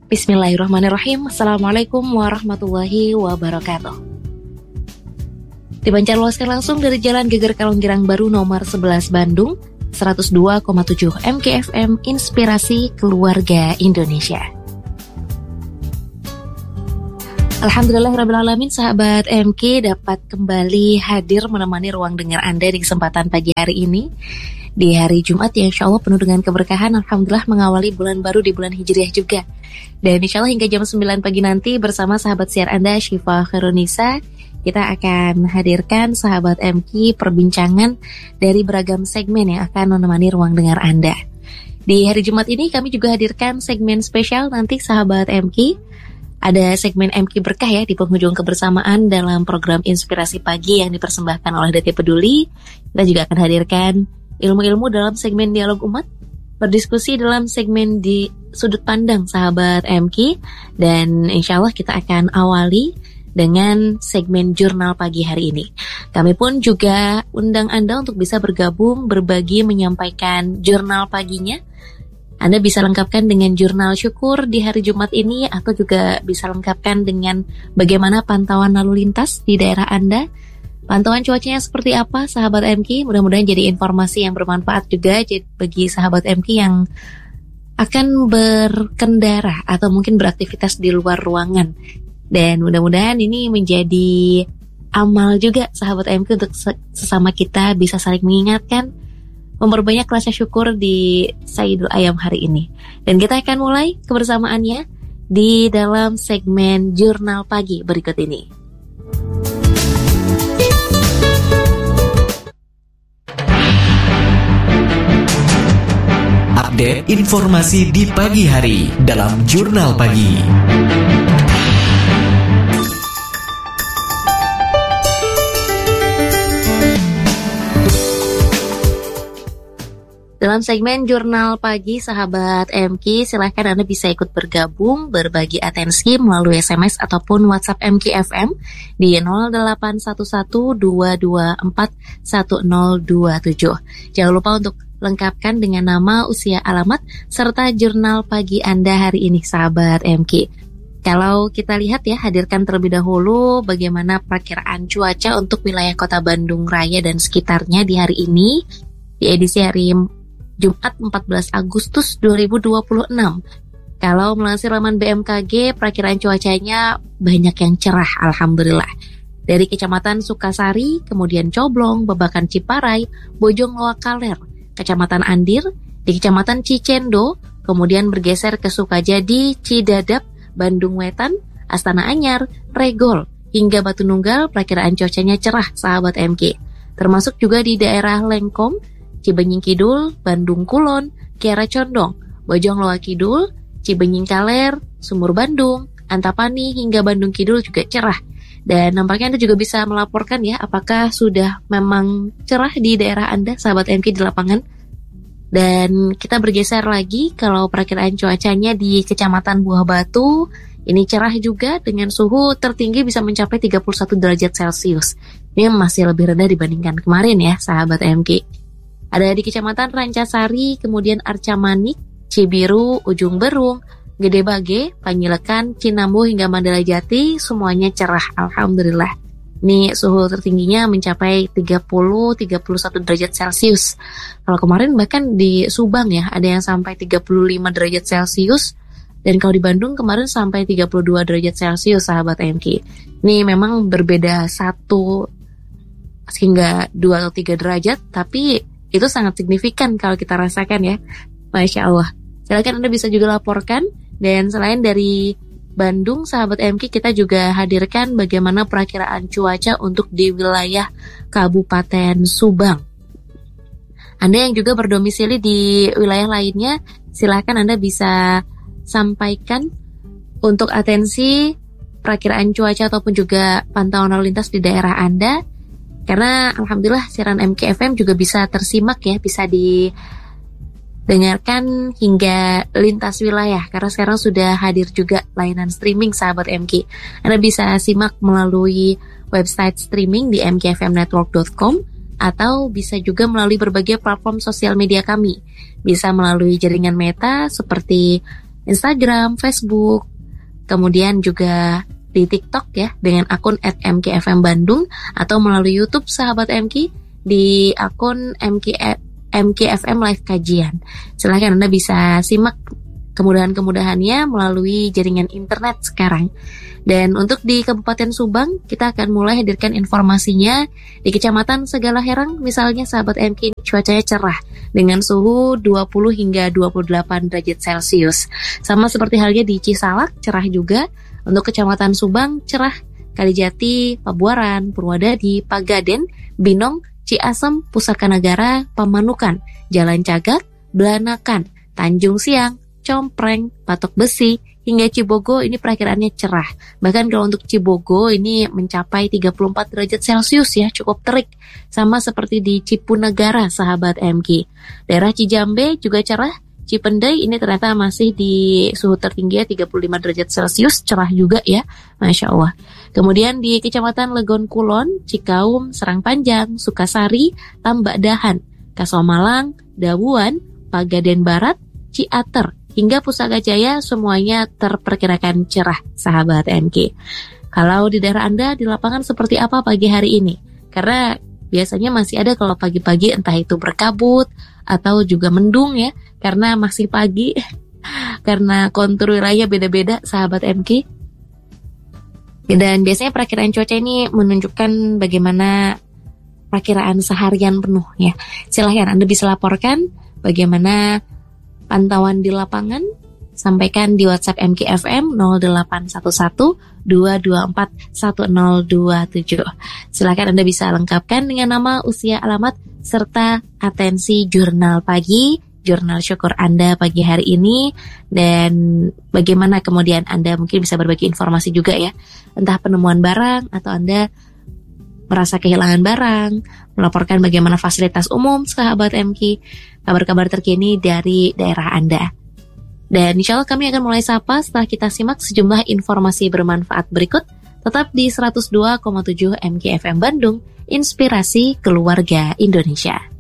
Bismillahirrahmanirrahim. Assalamualaikum warahmatullahi wabarakatuh. Dipancarluaskan langsung dari Jalan Geger Kalonggirang Baru nomor 11 Bandung, 102,7 MKFM Inspirasi Keluarga Indonesia. Alhamdulillahirrahmanirrahim, sahabat MK dapat kembali hadir menemani ruang dengar Anda di kesempatan pagi hari ini. Di hari Jumat yang insya Allah penuh dengan keberkahan, Alhamdulillah mengawali bulan baru di bulan Hijriah juga. Dan insya Allah hingga jam 9 pagi nanti bersama sahabat siar Anda Syifa Khairunisa, kita akan hadirkan sahabat MK perbincangan dari beragam segmen yang akan menemani ruang dengar Anda. Di hari Jumat ini kami juga hadirkan segmen spesial nanti sahabat MK. Ada segmen MK Berkah ya di penghujung kebersamaan dalam program Inspirasi Pagi yang dipersembahkan oleh DT Peduli. Kita juga akan hadirkan ilmu-ilmu dalam segmen Dialog Umat, berdiskusi dalam segmen di Sudut Pandang sahabat MK, dan insya Allah kita akan awali dengan segmen Jurnal Pagi hari ini. Kami pun juga undang Anda untuk bisa bergabung, berbagi, menyampaikan jurnal paginya. Anda bisa lengkapkan dengan jurnal syukur di hari Jumat ini, atau juga bisa lengkapkan dengan bagaimana pantauan lalu lintas di daerah Anda. Pantauan cuacanya seperti apa sahabat MK? Mudah-mudahan jadi informasi yang bermanfaat juga bagi sahabat MK yang akan berkendara atau mungkin beraktivitas di luar ruangan. Dan mudah-mudahan ini menjadi amal juga sahabat MK untuk sesama kita bisa saling mengingatkan, memperbanyak rasa syukur di Sayyidul Ayam hari ini. Dan kita akan mulai kebersamaannya di dalam segmen Jurnal Pagi berikut ini. Update informasi di pagi hari dalam Jurnal Pagi. Dalam segmen Jurnal Pagi sahabat MK, silahkan Anda bisa ikut bergabung, berbagi atensi melalui SMS ataupun WhatsApp MK FM di 081122410027. Jangan lupa untuk lengkapkan dengan nama, usia, alamat, serta jurnal pagi Anda hari ini sahabat MK. Kalau kita lihat ya, hadirkan terlebih dahulu bagaimana perakiraan cuaca untuk wilayah Kota Bandung Raya dan sekitarnya di hari ini, di edisi hari Jumat 14 Agustus 2026. Kalau melansir laman BMKG, perakiraan cuacanya banyak yang cerah, alhamdulillah. Dari Kecamatan Sukasari, kemudian Coblong, Babakan Ciparai, Bojong Loak Kaler, Kecamatan Andir, di Kecamatan Cicendo, kemudian bergeser ke Sukajadi, Cidadap, Bandung Wetan, Astana Anyar, Regol, hingga Batu Nunggal, perakiraan cuacanya cerah sahabat MK. Termasuk juga di daerah Lengkong, Cibenying Kidul, Bandung Kulon, Kiara Condong, Bojong Loak Kidul, Cibenying Kaler, Sumur Bandung, Antapani, hingga Bandung Kidul juga cerah. Dan nampaknya Anda juga bisa melaporkan ya, apakah sudah memang cerah di daerah Anda, sahabat MK di lapangan. Dan kita bergeser lagi, kalau perakiraan cuacanya di Kecamatan Buah Batu, ini cerah juga dengan suhu tertinggi bisa mencapai 31 derajat Celcius. Ini masih lebih rendah dibandingkan kemarin ya, sahabat MK. Ada di Kecamatan Rancasari, kemudian Arca Manik, Cibiru, Ujung Berung, Gede Bage, Panjilekan, Cinambu, hingga Mandala Jati, semuanya cerah, alhamdulillah. Ini suhu tertingginya mencapai 30-31 derajat Celcius. Kalau kemarin bahkan di Subang ya, ada yang sampai 35 derajat Celcius. Dan kalau di Bandung kemarin sampai 32 derajat Celcius, sahabat MK. Ini memang berbeda 1 hingga 2 atau 3 derajat, tapi itu sangat signifikan kalau kita rasakan ya. Masya Allah. Silakan Anda bisa juga laporkan. Dan selain dari Bandung, sahabat MK, kita juga hadirkan bagaimana perakiraan cuaca untuk di wilayah Kabupaten Subang. Anda yang juga berdomisili di wilayah lainnya, silakan Anda bisa sampaikan untuk atensi perakiraan cuaca ataupun juga pantauan lalu lintas di daerah Anda. Karena alhamdulillah siaran MK FM juga bisa tersimak ya, bisa dengarkan hingga lintas wilayah, karena sekarang sudah hadir juga layanan streaming sahabat MK. Anda bisa simak melalui website streaming di mkfmnetwork.com atau bisa juga melalui berbagai platform sosial media kami. Bisa melalui jaringan Meta seperti Instagram, Facebook, kemudian juga di TikTok ya dengan akun @mkfm Bandung, atau melalui YouTube sahabat MK di akun MKFM Live Kajian. Silahkan Anda bisa simak kemudahan-kemudahannya melalui jaringan internet sekarang. Dan untuk di Kabupaten Subang, kita akan mulai hadirkan informasinya. Di Kecamatan Segala Herang, misalnya sahabat MK, cuacanya cerah dengan suhu 20 hingga 28 derajat Celcius. Sama seperti halnya di Cisalak, cerah juga. Untuk Kecamatan Subang, cerah. Kalijati, Pabuaran, Purwodadi, Pagaden, Binong, Ciasem, Pusaka Negara, Pamanukan, Jalan Cagak, Belanakan, Tanjung Siang, Compreng, Patok Besi, hingga Cibogo ini perakiraannya cerah. Bahkan kalau untuk Cibogo ini mencapai 34 derajat Celcius ya, cukup terik. Sama seperti di Cipunegara, sahabat MK. Daerah Cijambe juga cerah. Cipendei ini ternyata masih di suhu tertinggi 35 derajat Celcius, cerah juga ya, Masya Allah. Kemudian di Kecamatan Legon Kulon, Cikaum, Serang Panjang, Sukasari, Tambak Dahan, Kasomalang, Dawuan, Pagaden Barat, Ciater, hingga Pusaka Jaya semuanya terperkirakan cerah, sahabat MK. Kalau di daerah Anda di lapangan seperti apa pagi hari ini? Karena biasanya masih ada kalau pagi-pagi entah itu berkabut atau juga mendung ya, karena masih pagi, karena kontur wilayah beda-beda, sahabat MK. Dan biasanya perakiraan cuaca ini menunjukkan bagaimana perakiraan seharian penuh ya. Silahkan Anda bisa laporkan bagaimana pantauan di lapangan, sampaikan di WhatsApp MKFM 0811 224 1027. Silakan Anda bisa lengkapkan dengan nama, usia, alamat, serta atensi jurnal pagi, jurnal syukur Anda pagi hari ini, dan bagaimana kemudian Anda mungkin bisa berbagi informasi juga ya, entah penemuan barang atau Anda merasa kehilangan barang, melaporkan bagaimana fasilitas umum, sahabat MK, kabar-kabar terkini dari daerah Anda. Dan insya Allah kami akan mulai sapa setelah kita simak sejumlah informasi bermanfaat berikut. Tetap di 102,7 MKFM Bandung, Inspirasi Keluarga Indonesia.